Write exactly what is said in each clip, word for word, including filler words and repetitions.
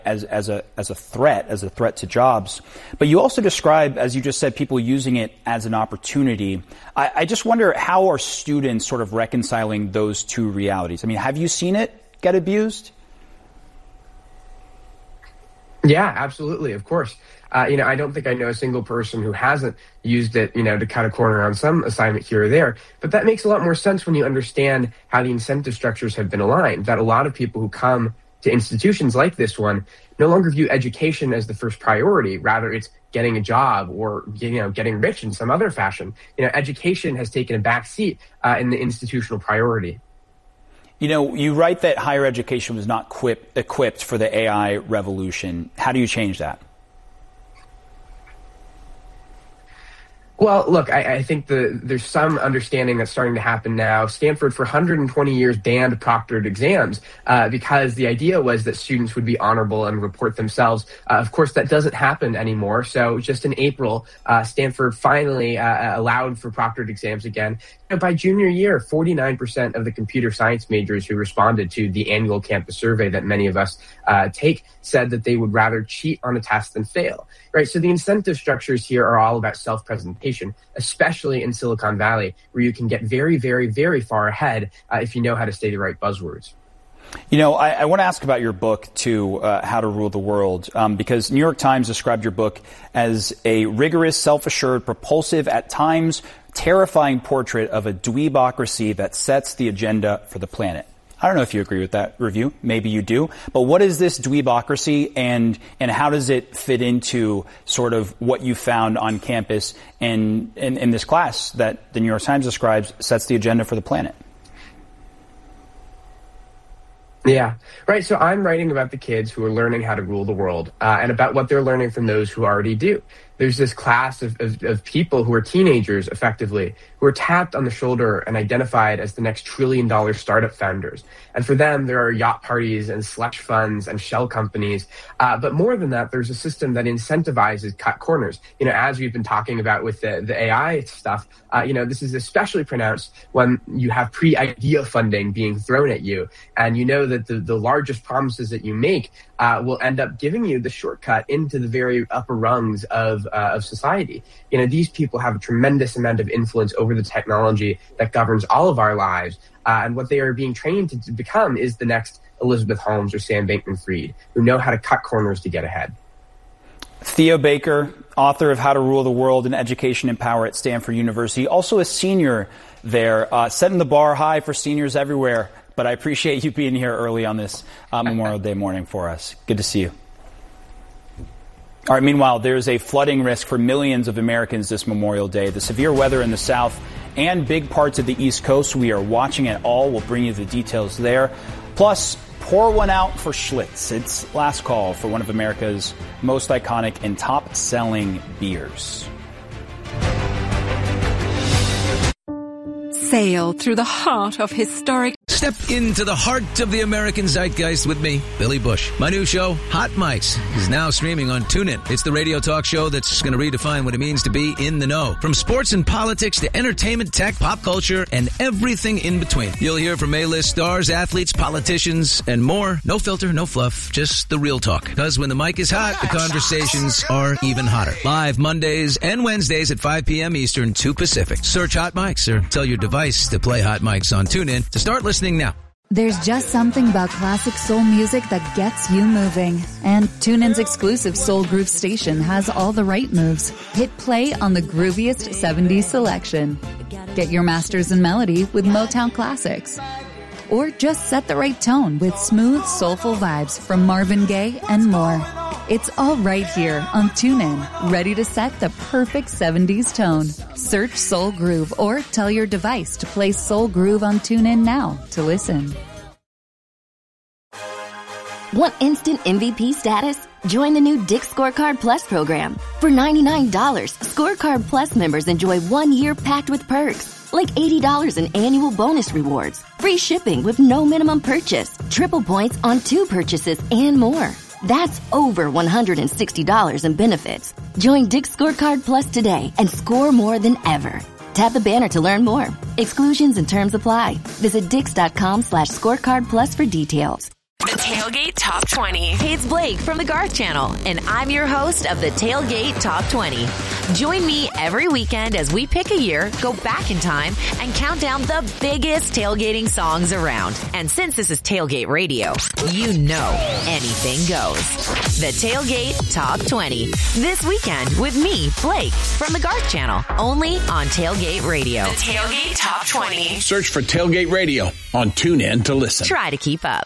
as as a as a threat, as a threat to jobs. But you also describe, as you just said, people using it as an opportunity. I, I just wonder, how are students sort of reconciling those two realities? I mean, have you seen it get abused? Yeah, absolutely. Of course. Uh, you know, I don't think I know a single person who hasn't used it, you know, to cut a corner on some assignment here or there. But that makes a lot more sense when you understand how the incentive structures have been aligned, that a lot of people who come to institutions like this one no longer view education as the first priority. Rather, it's getting a job or, you know, getting rich in some other fashion. You know, education has taken a back seat uh, in the institutional priority. You know, you write that higher education was not equip, equipped for the A I revolution. How do you change that? Well, look, I, I think the, there's some understanding that's starting to happen now. Stanford, for one hundred twenty years, banned proctored exams uh, because the idea was that students would be honorable and report themselves. Uh, of course, that doesn't happen anymore. So just in April, uh, Stanford finally uh, allowed for proctored exams again. You know, by junior year, forty-nine percent of the computer science majors who responded to the annual campus survey that many of us uh, take said that they would rather cheat on a test than fail. Right. So the incentive structures here are all about self-presentation, especially in Silicon Valley, where you can get very, very, very far ahead uh, if you know how to say the right buzzwords. You know, I, I want to ask about your book, too, uh, How to Rule the World, um, because New York Times described your book as a rigorous, self-assured, propulsive, at times terrifying portrait of a dweebocracy that sets the agenda for the planet. I don't know if you agree with that review. Maybe you do. But what is this dweebocracy, and and how does it fit into sort of what you found on campus and in, in this class that the New York Times describes sets the agenda for the planet? Yeah, right. So I'm writing about the kids who are learning how to rule the world uh, and about what they're learning from those who already do. There's this class of, of, of people who are teenagers, effectively, who are tapped on the shoulder and identified as the next trillion dollar startup founders. And for them, there are yacht parties and slush funds and shell companies. Uh, but more than that, there's a system that incentivizes cut corners. You know, as we've been talking about with the, the A I stuff, uh, you know, this is especially pronounced when you have pre-idea funding being thrown at you. And you know that the, the largest promises that you make uh, will end up giving you the shortcut into the very upper rungs of Uh, of society. You know, these people have a tremendous amount of influence over the technology that governs all of our lives. Uh, and what they are being trained to, to become is the next Elizabeth Holmes or Sam Bankman-Fried, who know how to cut corners to get ahead. Theo Baker, author of How to Rule the World and Education and Power at Stanford University, also a senior there, uh, setting the bar high for seniors everywhere. But I appreciate you being here early on this uh, Memorial Day morning for us. Good to see you. All right, meanwhile, there's a flooding risk for millions of Americans this Memorial Day. The severe weather in the South and big parts of the East Coast, we are watching it all. We'll bring you the details there. Plus, pour one out for Schlitz. It's last call for one of America's most iconic and top-selling beers. Sail through the heart of historic... Step into the heart of the American zeitgeist with me, Billy Bush. My new show, Hot Mics, is now streaming on TuneIn. It's the radio talk show that's going to redefine what it means to be in the know. From sports and politics to entertainment, tech, pop culture, and everything in between. You'll hear from A-list stars, athletes, politicians, and more. No filter, no fluff, just the real talk. Because when the mic is hot, the conversations are even hotter. Live Mondays and Wednesdays at five p.m. Eastern, two Pacific. Search Hot Mics or tell your device to play Hot Mics on TuneIn to start listening now. There's just something about classic soul music that gets you moving. And TuneIn's exclusive Soul Groove station has all the right moves. Hit play on the grooviest seventies selection. Get your masters in melody with Motown classics. Or just set the right tone with smooth, soulful vibes from Marvin Gaye and more. It's all right here on TuneIn, ready to set the perfect seventies tone. Search Soul Groove or tell your device to play Soul Groove on TuneIn now to listen. Want instant M V P status? Join the new Dick's Scorecard Plus program. For ninety-nine dollars, Scorecard Plus members enjoy one year packed with perks, like eighty dollars in annual bonus rewards, free shipping with no minimum purchase, triple points on two purchases, and more. That's over one hundred sixty dollars in benefits. Join Dick's Scorecard Plus today and score more than ever. Tap the banner to learn more. Exclusions and terms apply. Visit dix.com slash scorecard plus for details. The Tailgate Top twenty. Hey, it's Blake from the Garth Channel, and I'm your host of the Tailgate Top twenty. Join me every weekend as we pick a year, go back in time, and count down the biggest tailgating songs around. And since this is Tailgate Radio, you know anything goes. The Tailgate Top twenty. This weekend with me, Blake, from the Garth Channel, only on Tailgate Radio. The Tailgate Top twenty. Search for Tailgate Radio on TuneIn to listen. Try to keep up.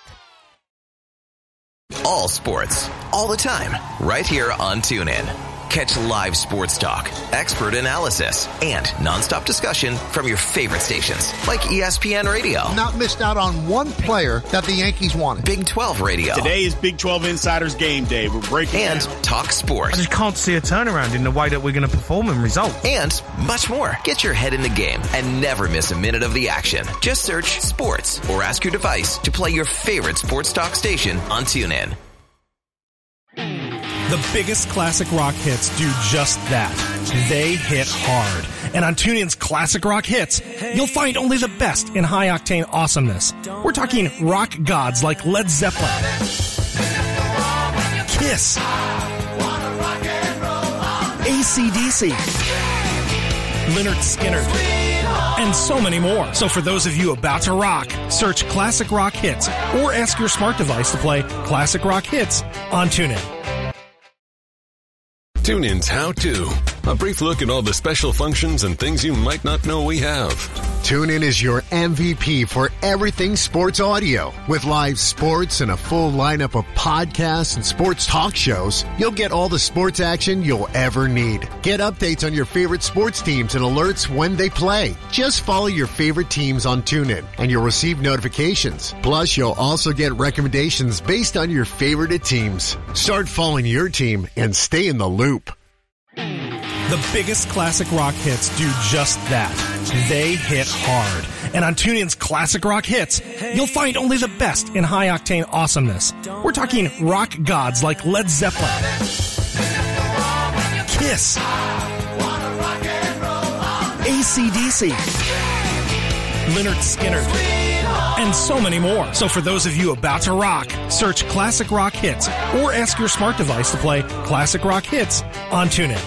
All sports, all the time, right here on TuneIn. Catch live sports talk, expert analysis, and nonstop discussion from your favorite stations like E S P N Radio. Not missed out on one player that the Yankees wanted. Big twelve Radio. Today is Big twelve Insiders Game Day. We're breaking And down. Talk Sports. I just can't see a turnaround in the way that we're going to perform and result. And much more. Get your head in the game and never miss a minute of the action. Just search sports or ask your device to play your favorite sports talk station on TuneIn. The biggest classic rock hits do just that. They hit hard. And on TuneIn's Classic Rock Hits, you'll find only the best in high-octane awesomeness. We're talking rock gods like Led Zeppelin, Kiss, A C D C, Lynyrd Skynyrd, and so many more. So for those of you about to rock, search Classic Rock Hits or ask your smart device to play Classic Rock Hits on TuneIn. TuneIn's How To. A brief look at all the special functions and things you might not know we have. TuneIn is your M V P for everything sports audio. With live sports and a full lineup of podcasts and sports talk shows, you'll get all the sports action you'll ever need. Get updates on your favorite sports teams and alerts when they play. Just follow your favorite teams on TuneIn and you'll receive notifications. Plus, you'll also get recommendations based on your favorite teams. Start following your team and stay in the loop. The biggest classic rock hits do just that. They hit hard. And on TuneIn's Classic Rock Hits, you'll find only the best in high-octane awesomeness. We're talking rock gods like Led Zeppelin, Kiss, A C D C, Lynyrd Skynyrd, and so many more. So for those of you about to rock, search Classic Rock Hits or ask your smart device to play Classic Rock Hits on TuneIn.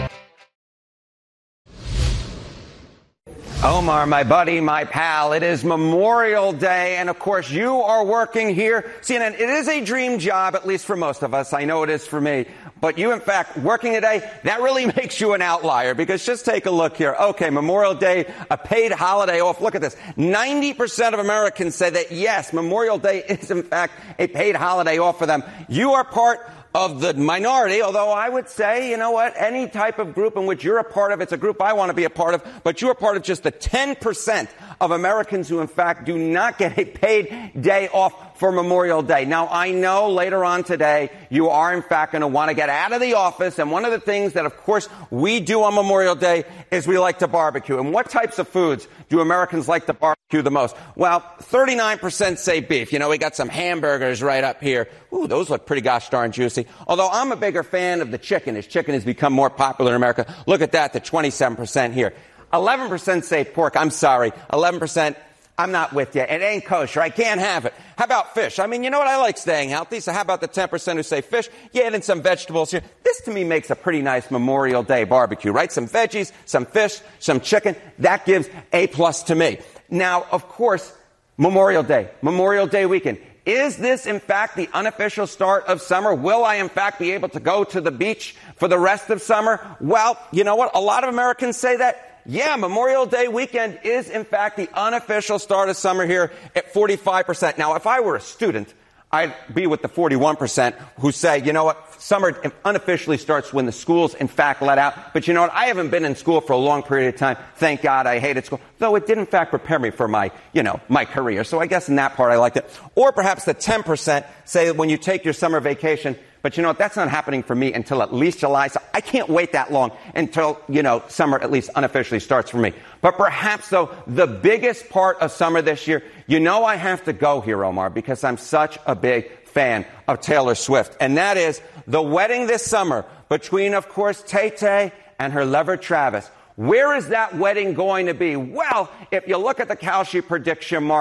Omar, my buddy, my pal, it is Memorial Day, and of course you are working here. C N N, it is a dream job, at least for most of us. I know it is for me. But you, in fact, working today, that really makes you an outlier, because just take a look here. Okay, Memorial Day, a paid holiday off. Look at this. ninety percent of Americans say that, yes, Memorial Day is, in fact, a paid holiday off for them. You are part of the minority, although I would say, you know what, any type of group in which you're a part of, it's a group I want to be a part of, but you're a part of just the ten percent of Americans who, in fact, do not get a paid day off for Memorial Day. Now, I know later on today you are, in fact, going to want to get out of the office, and one of the things that, of course, we do on Memorial Day is we like to barbecue. And what types of foods do Americans like to barbecue the most? Well, thirty-nine percent say beef. You know, we got some hamburgers right up here. Ooh, those look pretty gosh darn juicy. Although I'm a bigger fan of the chicken, as chicken has become more popular in America. Look at that, the twenty-seven percent here. eleven percent say pork. I'm sorry. eleven percent, I'm not with you. It ain't kosher. I can't have it. How about fish? I mean, you know what? I like staying healthy. So how about the ten percent who say fish? Yeah, and then some vegetables here. This to me makes a pretty nice Memorial Day barbecue, right? Some veggies, some fish, some chicken. That gives A plus to me. Now, of course, Memorial Day, Memorial Day weekend. Is this, in fact, the unofficial start of summer? Will I, in fact, be able to go to the beach for the rest of summer? Well, you know what? A lot of Americans say that. Yeah, Memorial Day weekend is, in fact, the unofficial start of summer here at forty-five percent. Now, if I were a student, I'd be with the forty-one percent who say, you know what, summer unofficially starts when the schools, in fact, let out. But you know what, I haven't been in school for a long period of time. Thank God I hated school. Though it did, in fact, prepare me for my, you know, my career. So I guess in that part I liked it. Or perhaps the ten percent say that when you take your summer vacation, but you know what, that's not happening for me until at least July. So I can't wait that long until, you know, summer at least unofficially starts for me. But perhaps, though, the biggest part of summer this year, you know I have to go here, Omar, because I'm such a big fan of Taylor Swift. And that is the wedding this summer between, of course, Tay-Tay and her lover, Travis. Where is that wedding going to be? Well, if you look at the Kalshi prediction market,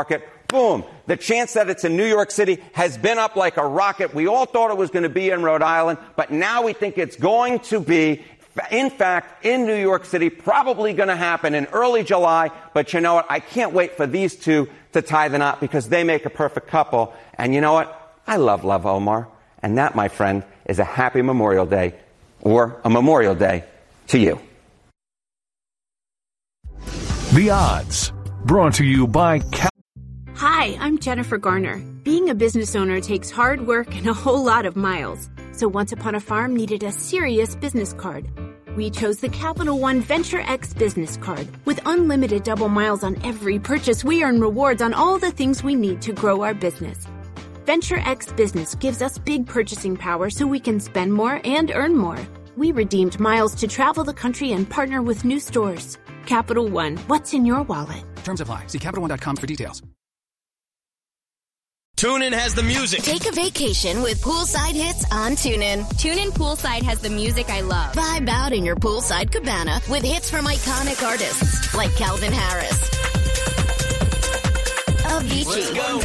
boom, the chance that it's in New York City has been up like a rocket. We all thought it was going to be in Rhode Island, but now we think it's going to be, in fact, in New York City, probably going to happen in early July. But you know what? I can't wait for these two to tie the knot because they make a perfect couple. And you know what? I love Love Omar. And that, my friend, is a happy Memorial Day or a Memorial Day to you. The Odds, brought to you by Cal- Hi, I'm Jennifer Garner. Being a business owner takes hard work and a whole lot of miles. So Once Upon a Farm needed a serious business card. We chose the Capital One Venture X business card. With unlimited double miles on every purchase, we earn rewards on all the things we need to grow our business. Venture X Business gives us big purchasing power so we can spend more and earn more. We redeemed miles to travel the country and partner with new stores. Capital One, what's in your wallet? Terms apply. See Capital One dot com for details. TuneIn has the music. Take a vacation with poolside hits on TuneIn. TuneIn Poolside has the music I love. Vibe out in your poolside cabana with hits from iconic artists like Calvin Harris, Avicii,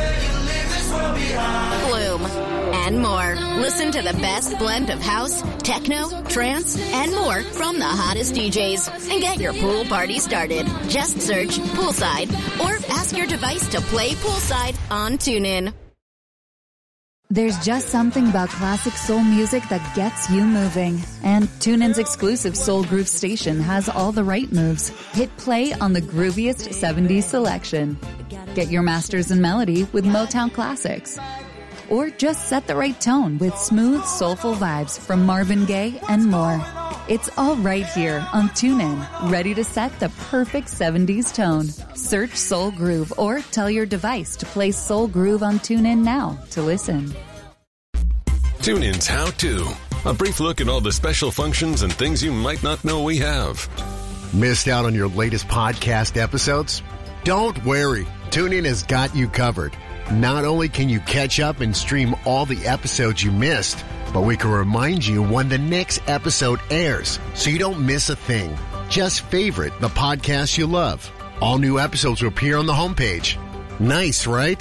Flume, and more. Listen to the best blend of house, techno, trance, and more from the hottest D Js. And get your pool party started. Just search Poolside or ask your device to play Poolside on TuneIn. There's just something about classic soul music that gets you moving. And TuneIn's exclusive Soul Groove station has all the right moves. Hit play on the grooviest seventies selection. Get your masters in melody with Motown classics. Or just set the right tone with smooth, soulful vibes from Marvin Gaye and more. It's all right here on TuneIn, ready to set the perfect seventies tone. Search Soul Groove or tell your device to play Soul Groove on TuneIn now to listen. TuneIn's How To. A brief look at all the special functions and things you might not know we have. Missed out on your latest podcast episodes? Don't worry. TuneIn has got you covered. Not only can you catch up and stream all the episodes you missed, but we can remind you when the next episode airs so you don't miss a thing. Just favorite the podcast you love. All new episodes will appear on the homepage. Nice, right?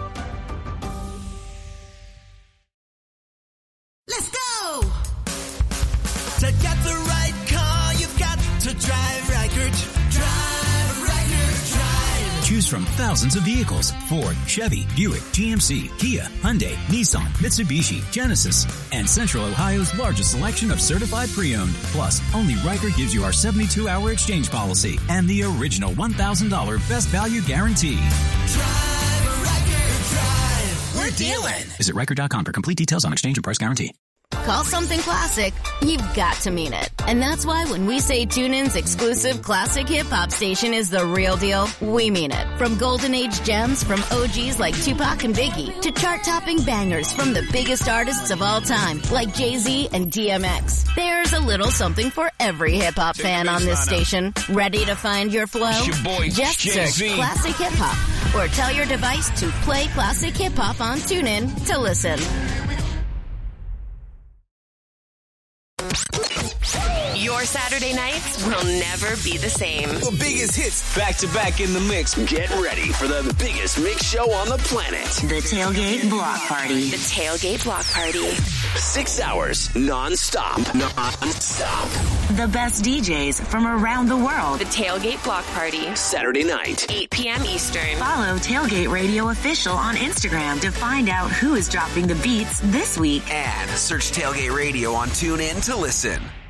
Let's go! To get the right car, you've got to drive Reichert. Drive Reichert, drive. Choose from thousands of vehicles: Ford, Chevy, Buick, G M C, Kia, Hyundai, Nissan, Mitsubishi, Genesis, and Central Ohio's largest selection of certified pre-owned. Plus, only Reichert gives you our seventy-two hour exchange policy and the original one thousand dollars best value guarantee. Drive Reichert, drive. We're dealing. Visit Reichert dot com for complete details on exchange and price guarantee. Call something classic, you've got to mean it. And that's why when we say TuneIn's exclusive classic hip-hop station is the real deal, we mean it. From golden age gems from O Gs like Tupac and Biggie to chart-topping bangers from the biggest artists of all time like Jay-Z and D M X. There's a little something for every hip-hop fan on this station. Ready to find your flow? It's your boy, Just Jay-Z. search Classic Hip-Hop or tell your device to play Classic Hip-Hop on TuneIn to listen. Your Saturday nights will never be the same. The biggest hits back to back in the mix. Get ready for the biggest mix show on the planet. The Tailgate Block Party. The Tailgate Block Party. Six hours non-stop. Non-stop. The best D Js from around the world. The Tailgate Block Party. Saturday night. eight p.m. Eastern. Follow Tailgate Radio Official on Instagram to find out who is dropping the beats this week. And search Tailgate Radio on TuneIn to listen.